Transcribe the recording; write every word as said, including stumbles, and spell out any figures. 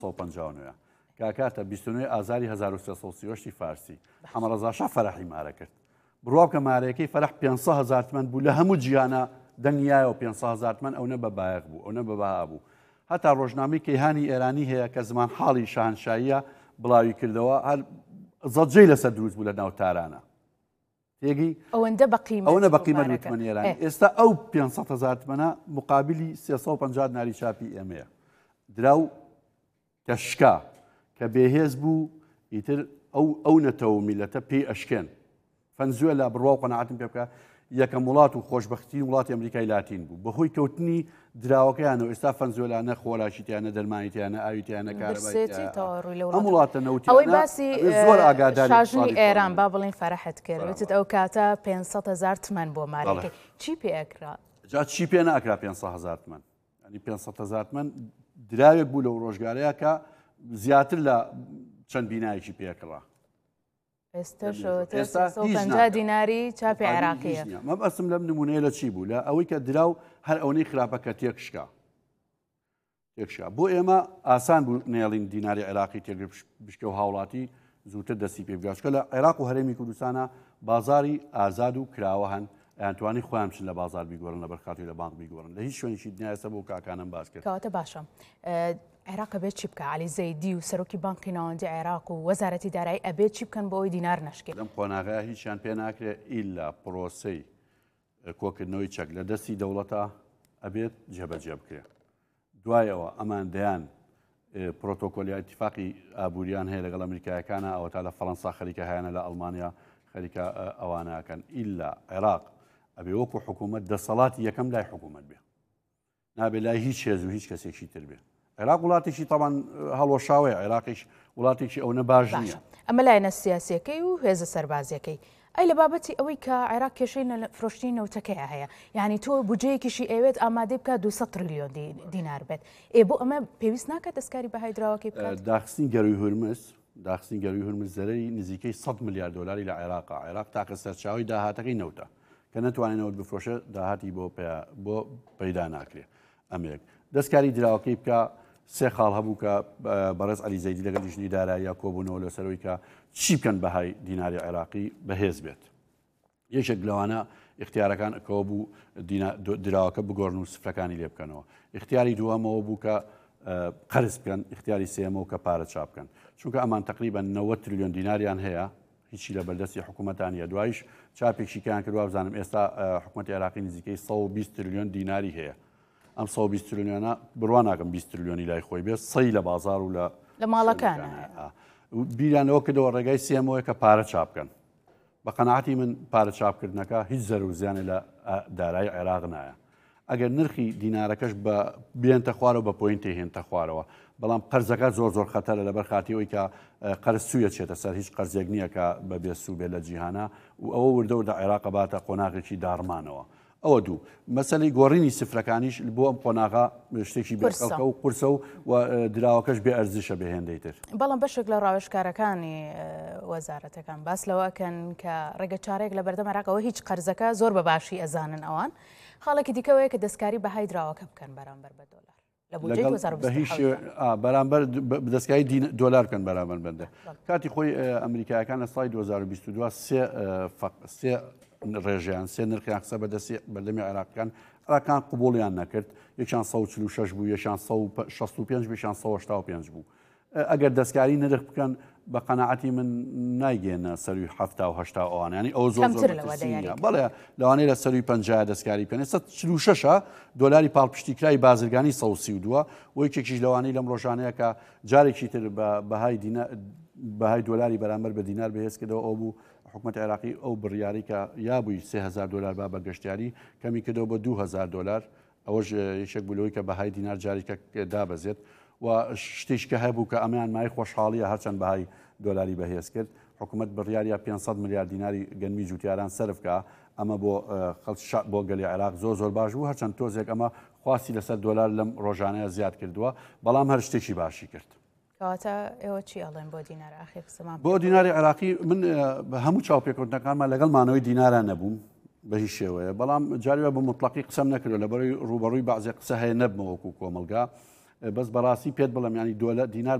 پەنجاونەوە کاکاتە بیست و نۆ ئازاری هەزار و سێسەد و سی و هەشتی فارسی حەمەڕەزا شا فەرەحی مارە کرد بڕوا بکە مارەکەی فەرەح پێنج هەزار تمەن بوو لە هەموو جیهانە دەنگایەوە پێنج هەزار تمەن ئەو نە بە بایەق بوو ئەو نە بە بەها بوو هەتا ڕۆژنامەی کەیهانی ئێرانی هەیە کە زمان حاڵی شاهنشاییە بڵاوی کردەوە هەر زەجەی لەسەر دروست بوو لە ناو تارانە تێگی ئەوەندە بەقیمە ئەوە بەقیمە وتمەنی ئێرانی ئێستا ئەو پێنج هەزار تمەنە مقابلی سێسەد و پەنجا ناری چاپی ئێمەیە دراو کە شکا کە بێهێز بوو ئیتر ئەو نەتەوە میلەتە پێی ئەشکێن فەنزوێلا بڕوا و قەنەعەتم پێ بکە یەکەم وڵات و خۆشبەختی وڵاتی ئەمریکای لاتین بوو بەهۆی کەوتنی دراوەکەیانەوە ئێستا فەنزوێلانە خۆلاشیتیانە دەرمانیتیانە ئاویتیانە کارەباییانە ئەم وڵاتە ئەوەی باسی زۆر ئاگاداری شاژنی ئێران با بڵین فەرەحت کرد وتت ئەو کاتە پێنج هەزار تمەن بۆ مارەکەی چی پێ ئەکرا جا چی پێ ناکرا پێنج هەزار تمەن ینی پێنج هەزار تمەن دراوێک بوو لەو ڕۆژگارەیە کە زیاتر لە چەند بینایەکی پێکڕا ئێستا دیناری چاپی عێراقیە مەبەستم لەم نمونەیە لە چی بوو لە ئەوەی کە دراو هەر ئەوەی خراپەکە تێکشکا تێکشا بۆ ئێمە ئاسان بوو نێڵین دیناری عێراقی تێگر بشکە و هاوڵاتی زووتر دەستی پێ بگاشکە لە عێراق و هەرێمی کوردستانە بازاری ئازاد و کراوە هەن ئەیانتوانی خۆیان بچن لە بازار بیگۆڕن لە بەرخاتی لە بانک بیگۆڕن لە هیچ شوێنێکی دنیا ئێستا بۆ کاکانم باس کرد کەواتە باشە عێراق ئەبێت چی بکە عەلی زەیدی و سەرۆکی بانکی ناوەندی عێراق و وەزارەتی دارایی ئەبێت چی بکەن بۆ ئەوەی دینار نەشکێت لەم قۆناغەیە هیچیان پێ ناکرێت ئیلا پرۆسەی کۆکردنەوەی چەک لە دەستی دەوڵەتە ئەبێت جێبەجێ بکرێت دوایەوە ئەمان دەیان پرۆتۆکۆلی ئیتیفاقی ئابووریان هەیە لەگەڵ ئەمریکایەکانە ئەوە تا لە فەڕەنسا خەریکە هەیەنە لە ئەڵمانیا خەریکە ئەوانەکەن ئیلا عێراق ئەبێ وەکو حکوومەت دەسەڵاتی یەکەم لای حکوومەت بێ نابێ لای هیچ هێز و هیچ کەسێکی تر بێ عێراق وڵاتێکی تاوان هەڵۆشاوەیە عێراقیش وڵاتێکی ئەو نە باش نییە ئەمە لایەنە سیاسیەکەی و هێزە سەربازیەکەی ئەی لە بابەتی ئەوەی کە عێراق کێشەی فرۆشتنی نەوتەکەیە هەیە یعنی تۆ بودجەیەکیشی ئەوێت ئامادەی بکات دووسەد تریلیۆن دینار بێت ئێ بۆ ئەمە پێویست ناکات دەستکاری بەهای دراوەکەی بکات داخستین گەروی هورمز داخستین گەروی هورمز زەرەری نزیکەی سەد ملیار دۆلاری لە عێراقا عێراق تاقە سەرچاوی داهاتەکەی نەوتە کە نەتوانێنەوە بفرۆشە داهاتی بۆ بۆ پەیدا ناکرێت ئەمێک دەستکاری دراوەکەی بکە سێ خاڵ هەبوو کە بەڕێز عەلی زەیدی لەگەڵ لیژنەی داراییە کۆبوونەوە لەسەرەوەی کە چی بکەن بەهای دیناری عێراقی بەهێز بێت یەکێک لەوانە اختیارەکان ئەکەوە بوو دراوەکە بگۆڕن و سفرەکانی لێ بکەنەوە اختیاری دووەمەوە بوو کە قەرز بکەن اختیاری سێمەوە کە پارە چاپ بکەن چونکە ئەمان تقریبا نەوەد تریلیۆن دیناریان هەیە هیچی لە بەردەستی حکوومەتانیە دوایش چاپێکی کیان کردووە بزانم ئێستا حکوومەتی عێراقی نزیکەی سەد و بیست تریلیۆن دیناری هەیە ئەم سەد و بیست تریلیۆنە بڕوا ناکەم بیست تریلیۆنی لای خۆی بێت سەی لە بازار و لە لە ماڵەکان بیرانەوە کردەوە ڕێگای سێمەوەی کە پارە چاپ بکەن بە قەنەعەتی من پارە چاپکردنەکە هیچ زەر و زیانە لە دارایی عێراق نایە ئەگەر نرخی دینارەکەش بە بێنتە خوارەوە بە پۆینتی هێنتە خوارەوە بەڵام قەرزەکە زۆر زۆر خەتەرە لەبەر خاتیەوەی کە قەرز سوویە چێتە سەر هیچ قەرزێک نییە کە بە بێ سوو بێت لە جیهانە و ئەوە وردە وردە عێراق باتە قۆناغێکی داڕمانەوە ئەوە دوو مەسەلەی گۆڕینی سفرەکانیش بۆ ئەم قۆناغا شتێکی بێخەڵکە و قورسە و دراوەکەش بێ ئەرزشە بەهێندەی تر بەڵام بەشێک لە ڕاوێژکارەکانی وەزارەتەکان باس لەوەکەن کە ڕێگە چارێک لە بەردەم عێراقەوە هیچ قەرزەکە زۆر بەباشی ئەزانن ئەوان خاڵێکی دیکەوەیە کە دەستکاری بەهای دراوەکە بکەن بەرامبەر بە دۆلار بەرامبەر دەستکاری دۆلار بکەن بەرامبەر بەندە کاتی خۆی ئەمریکایەکان لە ساڵی دوو هەزار و بیست و دوو سێ ڕێژیان سێ نرخیان قسە بەدەستی بەردەمی عێراقیەکان عێراقیان قبوڵیان نەکرد یەکیان سەد و چل و شەش بوو یەکیان سەد و شەست و پێنج بێکیان سەد و هەشتا و پێنج بوو ئەگەر دەستکاری نرخ بکەن بە قەنەعەتی من نایگەێنە سەروی هەفتا و هەشتا ئەوانە ینی ئەو زۆر بەڵێ لەوانەیە لە سەروی پەنجا دەستکاری بکەن ئێستا چل و شەشە دۆلاری پاڵپشتیکرای بازرگانی سەد و سی و دووە و یەکێکیش لەوانەی لەم ڕۆژانەیە کە جارێکی تر بەهای دۆلاری بەرامبەر بە دینار بەهێز کردەوە ئەو بوو حکوومەت عێراقی ئەو بڕیاری کە یابووی سێ هەزار دلار با بە گەشتیاری کەمی کردەوە بە دوو هەزار دلار ئەوەش یەکێک بولەوەی کە بەهای دینار جارێکە دابەزێت و شتێککە هەبوو کە ئەمیان مای خۆشحاڵیە هەرچەند بەهای دۆلاری بەهێز کرد حکوومەت بڕیاریە پێنجسەد ملیار دیناری گەنمی جوتیاران سەرفکە ئەمە بۆ بۆ گەلی عێراق زۆر زۆر باش بوو هەرچەند تۆزێک ئەمە خواستی لەسەر دۆلار لەم ڕۆژانەیە زیاد کردووە بەڵام هەر شتێکی باشی کرد کەواتە ئێوە چی ئەڵێن بۆ دینار ئاخر قسەمان بۆ دیناری عێراقی من هەموو چاوپێکەوتنەکانمان لەگەڵ مانەوەی دیناران نەبووم بە هیچ شێوەیە بەڵام جاریوە بە مطلقی قسەم نەکردو لەبەرەوەی ڕوبەڕووی بەعزێ قسە هەیە نەبمەوەکو کۆمەلگا بەس بەڕاستی پێت بڵم ینی دۆلە دینار